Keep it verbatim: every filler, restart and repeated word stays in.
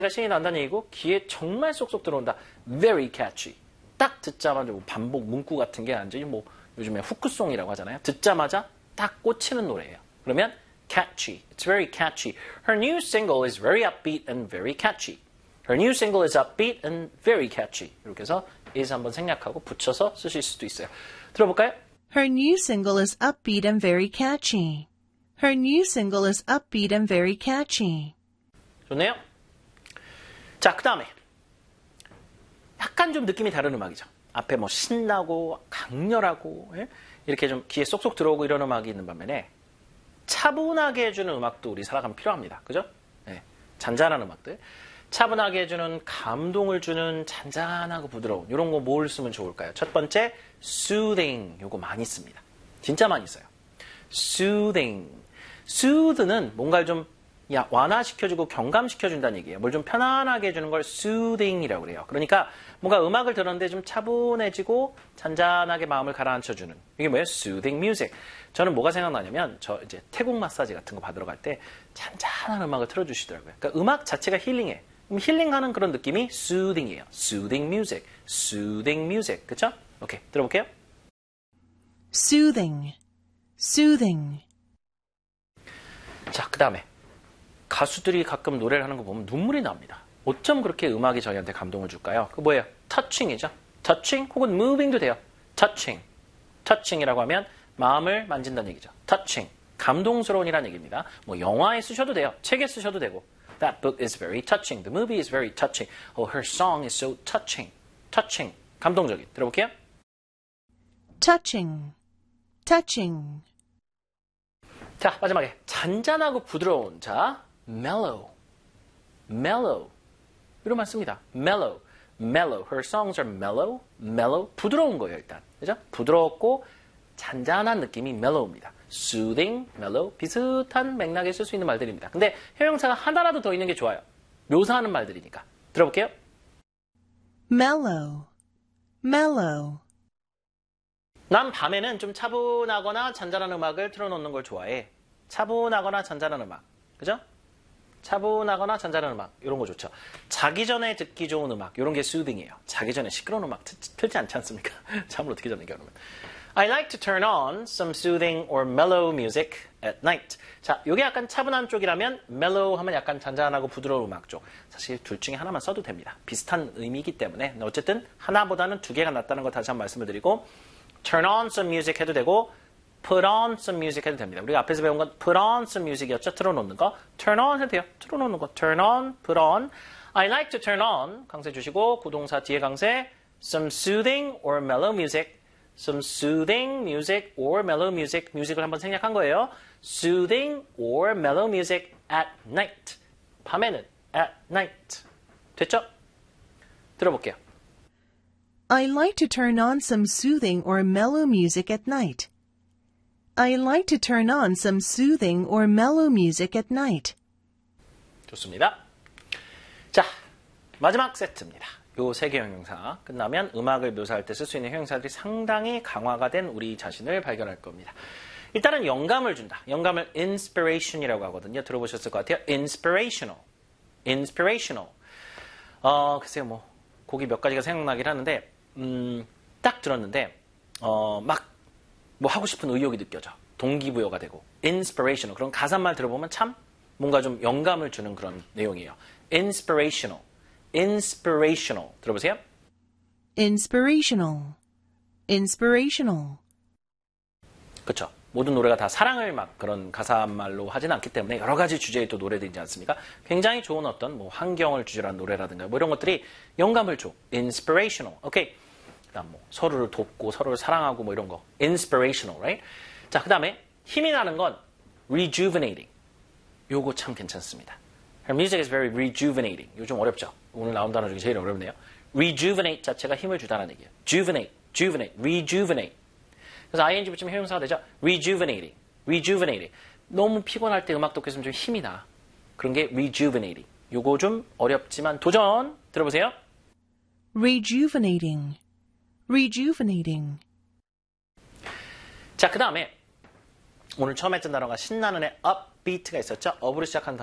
신이 난다는 얘기고 귀에 정말 쏙쏙 들어온다. Very catchy. 딱 듣자마자 뭐 반복 문구 같은 게 완전히 뭐 요즘에 후크송이라고 하잖아요. 듣자마자 딱 꽂히는 노래예요. 그러면 catchy. It's very catchy. Her new single is very upbeat and very catchy. Her new single is upbeat and very catchy. 이렇게 해서 is 한번 생략하고 붙여서 쓰실 수도 있어요. 들어볼까요? Her new single is upbeat and very catchy. Her new single is upbeat and very catchy. 좋네요. 자, 그 다음에 약간 좀 느낌이 다른 음악이죠. 앞에 뭐 신나고 강렬하고 예? 이렇게 좀 귀에 쏙쏙 들어오고 이런 음악이 있는 반면에 차분하게 해주는 음악도 우리 살아가면 필요합니다. 그죠? 예, 잔잔한 음악들. 차분하게 해주는 감동을 주는 잔잔하고 부드러운 이런 거 뭘 쓰면 좋을까요? 첫 번째, soothing. 요거 많이 씁니다. 진짜 많이 써요. soothing. soothe는 뭔가를 좀 야, 완화시켜주고 경감시켜준다는 얘기예요. 뭘 좀 편안하게 해주는 걸 soothing이라고 그래요. 그러니까 뭔가 음악을 들었는데 좀 차분해지고 잔잔하게 마음을 가라앉혀주는. 이게 뭐예요? soothing music. 저는 뭐가 생각나냐면 저 이제 태국 마사지 같은 거 받으러 갈 때 잔잔한 음악을 틀어주시더라고요. 그러니까 음악 자체가 힐링해. 그럼 힐링하는 그런 느낌이 soothing이에요. soothing music, soothing music. 그렇죠? 오케이, 들어볼게요. Soothing, soothing. 자, 그 다음에 가수들이 가끔 노래를 하는 거 보면 눈물이 납니다. 어쩜 그렇게 음악이 저희한테 감동을 줄까요? 그 뭐예요? touching이죠. touching 혹은 moving도 돼요. touching. touching이라고 하면 마음을 만진다는 얘기죠. touching. 감동스러운이라는 얘기입니다. 뭐 영화에 쓰셔도 돼요. 책에 쓰셔도 되고. That book is very touching. The movie is very touching. Oh, her song is so touching. touching. 감동적인. 들어볼게요. Touching, touching. 자, 마지막에 잔잔하고 부드러운. 자, mellow. mellow. 이런 말 씁니다. mellow. mellow. Her songs are mellow. mellow. 부드러운 거예요, 일단. 그죠? 부드럽고 잔잔한 느낌이 mellow입니다. soothing, mellow. 비슷한 맥락에 쓸 수 있는 말들입니다. 근데 형용사가 하나라도 더 있는 게 좋아요. 묘사하는 말들이니까. 들어볼게요. Mellow, mellow. 난 밤에는 좀 차분하거나 잔잔한 음악을 틀어놓는 걸 좋아해. 차분하거나 잔잔한 음악. 그죠? 차분하거나 잔잔한 음악. 이런 거 좋죠. 자기 전에 듣기 좋은 음악. 이런 게 soothing이에요. 자기 전에 시끄러운 음악 틀, 틀지 않지 않습니까? 잠을 어떻게 자는가 그러면. I like to turn on some soothing or mellow music at night. 자, 이게 약간 차분한 쪽이라면 mellow 하면 약간 잔잔하고 부드러운 음악 쪽. 사실 둘 중에 하나만 써도 됩니다. 비슷한 의미이기 때문에. 어쨌든 하나보다는 두 개가 낫다는 거 다시 한번 말씀을 드리고 turn on some music 해도 되고 put on some music 해도 됩니다. 우리가 앞에서 배운 건 put on some music이었죠. 틀어놓는 거. turn on 해도 돼요. 틀어놓는 거. turn on, put on. I like to turn on. 강세 주시고 구동사 뒤에 강세 some soothing or mellow music. some soothing music or mellow music. music을 한번 생략한 거예요. soothing or mellow music at night. 밤에는 at night. 됐죠? 들어볼게요. I like to turn on some soothing or mellow music at night. I like to turn on some soothing or mellow music at night. 좋습니다. 자, 마지막 세트입니다. 요 세 개 형용사 끝나면 음악을 묘사할 때 쓸 수 있는 형용사들이 상당히 강화가 된 우리 자신을 발견할 겁니다. 일단은 영감을 준다. 영감을 inspiration이라고 하거든요. 들어보셨을 것 같아요. inspirational. inspirational. 어, 글쎄요, 뭐 곡이 몇 가지가 생각나긴 하는데 음, 딱 들었는데 어, 막 뭐 하고 싶은 의욕이 느껴져. 동기부여가 되고 inspirational. 그런 가사말 들어보면 참 뭔가 좀 영감을 주는 그런 내용이에요. inspirational. inspirational. 들어보세요. Inspirational, inspirational. 그렇죠. 모든 노래가 다 사랑을 막 그런 가사말로 하진 않기 때문에 여러 가지 주제의 또 노래들이 있지 않습니까? 굉장히 좋은 어떤 뭐 환경을 주제로 한 노래라든가 뭐 이런 것들이 영감을 줘. inspirational. 오케이. 그다음 뭐 서로를 돕고 서로를 사랑하고 뭐 이런 거. inspirational, right? 자, 그다음에 힘이 나는 건 rejuvenating. 요거 참 괜찮습니다. Her music is very rejuvenating. 요즘 어렵죠? 오늘 나온 단어 중에 제일 어렵네요. rejuvenate 자체가 힘을 주다는 얘기예요. juvenate, juvenate, rejuvenate. 그래서 ing 붙이면 형용사가 되죠. rejuvenating, rejuvenating. 너무 피곤할 때 음악 듣고 있으면 좀 힘이 나. 그런 게 rejuvenating. 요거 좀 어렵지만 도전 들어보세요. Rejuvenating, rejuvenating. 자, 그 다음에 오늘 처음 했던 단어가 신나는 애 upbeat가 있었죠. up으로 시작한 단어